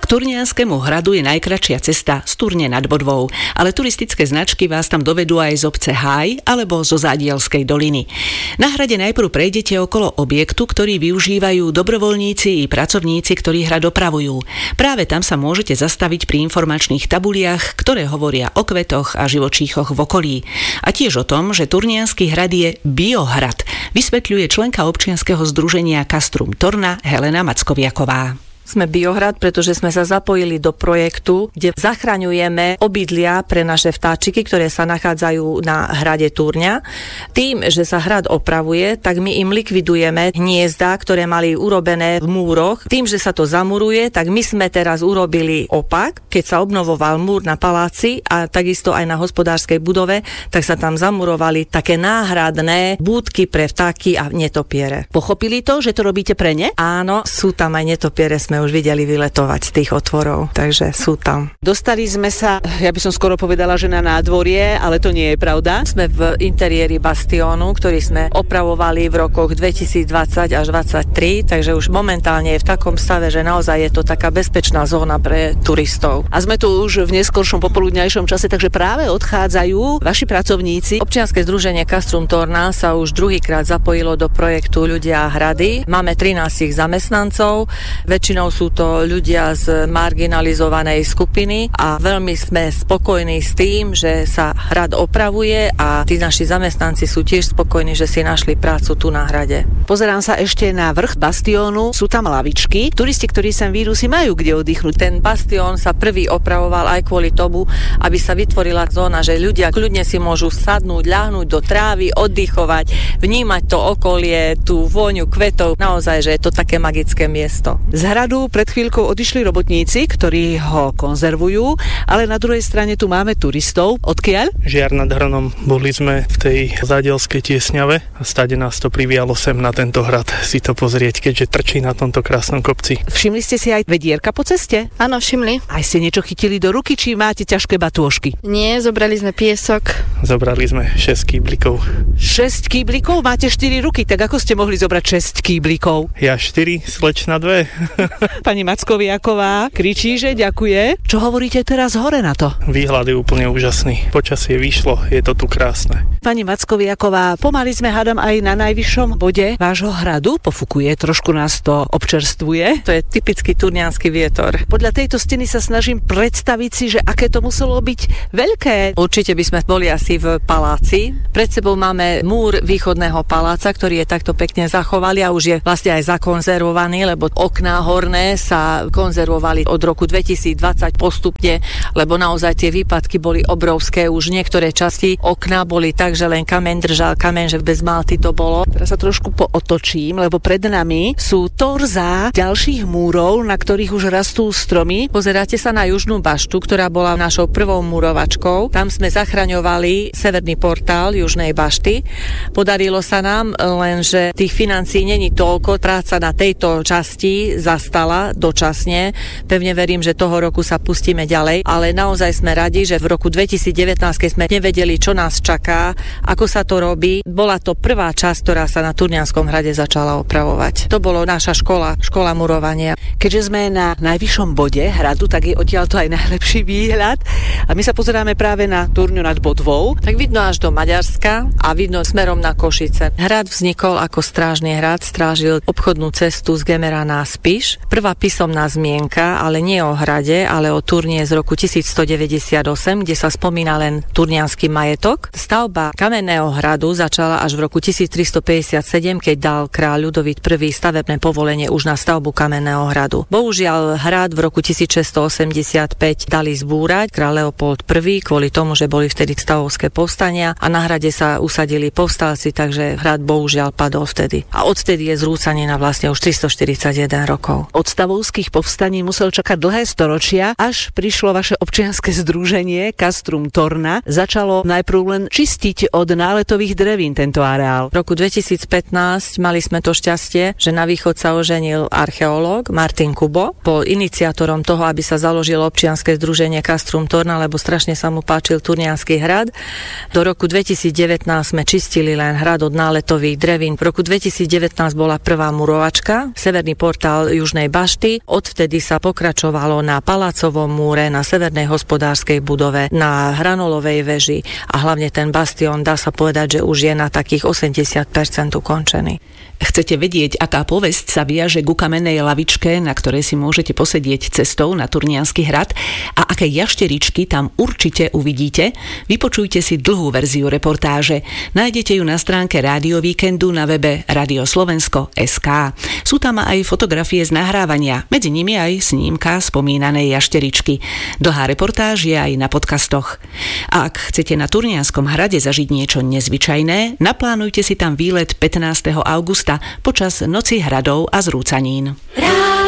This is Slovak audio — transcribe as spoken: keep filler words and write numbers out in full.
Turnianskému hradu je najkratšia cesta z Turne nad Bodvou, ale turistické značky vás tam dovedú aj z obce Háj alebo zo Zádielskej doliny. Na hrade najprv prejdete okolo objektu, ktorý využívajú dobrovoľníci i pracovníci, ktorí hrad opravujú. Práve tam sa môžete zastaviť pri informačných tabuliach, ktoré hovoria o kvetoch a živočíchoch v okolí. A tiež o tom, že Turniansky hrad je biohrad, vysvetľuje členka občianskeho združenia Castrum Torna Helena Mackoviaková. Sme biohrad, pretože sme sa zapojili do projektu, kde zachraňujeme obydlia pre naše vtáčiky, ktoré sa nachádzajú na hrade Turňa. Tým, že sa hrad opravuje, tak my im likvidujeme hniezda, ktoré mali urobené v múroch. Tým, že sa to zamuruje, tak my sme teraz urobili opak. Keď sa obnovoval múr na paláci a takisto aj na hospodárskej budove, tak sa tam zamurovali také náhradné búdky pre vtáky a netopiere. Pochopili to, že to robíte pre ne? Áno, sú tam aj netopiere, sme už videli vyletovať z tých otvorov, takže sú tam. Dostali sme sa, ja by som skoro povedala, že na nádvorie, ale to nie je pravda. Sme v interiéri Bastiónu, ktorý sme opravovali v rokoch dvetisícdvadsať až dvadsaťtri, takže už momentálne je v takom stave, že naozaj je to taká bezpečná zóna pre turistov. A sme tu už v neskoršom popoludňajšom čase, takže práve odchádzajú vaši pracovníci. Občianske združenie Castrum Torna sa už druhýkrát zapojilo do projektu Ľudia a hrady. Máme trinásť zamestnancov, väčšinou sú to ľudia z marginalizovanej skupiny a veľmi sme spokojní s tým, že sa hrad opravuje a tí naši zamestnanci sú tiež spokojní, že si našli prácu tu na hrade. Pozerám sa ešte na vrch Bastiónu, sú tam lavičky. Turisti, ktorí sem výjdu, si majú kde oddychnúť. Ten Bastión sa prvý opravoval aj kvôli tomu, aby sa vytvorila zóna, že ľudia kľudne si môžu sadnúť, ľahnúť do trávy, oddychovať, vnímať to okolie, tú vôňu kvetov. Naozaj, že je to také magické miesto. Z hradu pred chvíľkou odišli robotníci, ktorí ho konzervujú, ale na druhej strane tu máme turistov. Odkiaľ? Žiar nad Hronom. Boli sme v tej Zádielskej Tiesňave a stáde nás to privialo sem na tento hrad si to pozrieť, keďže trčí na tomto krásnom kopci. Všimli ste si aj vedierka po ceste? Áno, všimli. Aj ste niečo chytili do ruky, či máte ťažké batôžky? Nie, zobrali sme piesok. Zobrali sme šesť kýblikov. šesť kýblikov? Máte štyri ruky, tak ako ste mohli zobrať šesť kýblikov? Ja štyri, slečna dve. Pani Mackoviaková kričí, že ďakuje. Čo hovoríte teraz hore na to? Výhľad je úplne úžasný. Počasie vyšlo, je to tu krásne. Pani Mackoviaková, pomaly sme hádam aj na najvyššom bode vášho hradu. Pofukuje, trošku nás to občerstvuje. To je typický turniansky vietor. Podľa tejto steny sa snažím predstaviť si, že aké to muselo byť veľké. Určite by sme boli asi v paláci. Pred sebou máme múr východného paláca, ktorý je takto pekne zachovali a už je vlastne aj zakonzervovaný, lebo okná horné sa konzervovali od roku dvetisícdvadsať postupne, lebo naozaj tie výpadky boli obrovské. Už niektoré časti okna boli tak, že len kameň držal kameň, že bez malty to bolo. Teraz sa trošku pootočím, lebo pred nami sú torzá ďalších múrov, na ktorých už rastú stromy. Pozeráte sa na južnú baštu, ktorá bola našou prvou murovačkou. Tam sme zachraňovali severný portál južnej bašty. Podarilo sa nám, lenže tých financií není toľko. Práca na tejto časti zastala dočasne. Pevne verím, že toho roku sa pustíme ďalej, ale naozaj sme radi, že v roku dvetisícdevätnásť, keď sme nevedeli, čo nás čaká, ako sa to robí, bola to prvá časť, ktorá sa na Turnianskom hrade začala opravovať. To bolo naša škola, škola murovania. Keďže sme na najvyššom bode hradu, tak je odtiaľto aj najlepší výhľad a my sa pozeráme práve na Turňu nad Bodvou. Tak vidno až do Maďarska a vidno smerom na Košice. Hrad vznikol ako strážny hrad, strážil obchodnú cestu z Gemera na Spiš. Prvá písomná zmienka, ale nie o hrade, ale o Turnie z roku tisícstodeväťdesiatosem, kde sa spomína len turniansky majetok. Stavba kamenného hradu začala až v roku tisíctristopäťdesiatsedem, keď dal kráľ Ľudovít I. stavebné povolenie už na stavbu kamenného hradu. Bohužiaľ hrad v roku tisícšesťstoosemdesiatpäť dali zbúrať kráľ Leopold I. kvôli tomu, že boli vtedy stavovské povstania a na hrade sa usadili povstalci, takže hrad bohužiaľ padol vtedy. A odvtedy je zrúcanina vlastne už tristoštyridsaťjeden rokov. Od stavovských povstaní musel čakať dlhé storočia, až prišlo vaše občianske združenie Castrum Torna. Začalo najprv len čistiť od náletových drevín tento areál. V roku dvetisícpätnásť mali sme to šťastie, že na východ sa oženil archeológ Martin Kubo. Bol iniciátorom toho, aby sa založilo občianske združenie Castrum Torna, lebo strašne sa mu páčil Turniansky hrad. Do roku dvetisícdevätnásť sme čistili len hrad od náletových drevín. V roku dvetisícdevätnásť bola prvá murovačka, severný portál južnej bašty. Odvtedy sa pokračovalo na Palácovom múre, na Severnej hospodárskej budove, na Hranolovej veži a hlavne ten bastión, dá sa povedať, že už je na takých osemdesiat percent ukončený. Chcete vedieť, aká povesť sa viaže ku kamennej lavičke, na ktorej si môžete posedieť cestou na Turniansky hrad a aké jašteričky tam určite uvidíte? Vypočujte si dlhú verziu reportáže. Nájdete ju na stránke Rádio Víkendu na webe radio slovensko bodka es ká. Sú tam aj fotografie z nahrávania, medzi nimi aj snímka spomínanej jašteričky. Dlhá reportáž je aj na podcastoch. A ak chcete na Turnianskom hrade zažiť niečo nezvyčajné, naplánujte si tam výlet pätnásteho augusta počas Noci hradov a zrúcanín.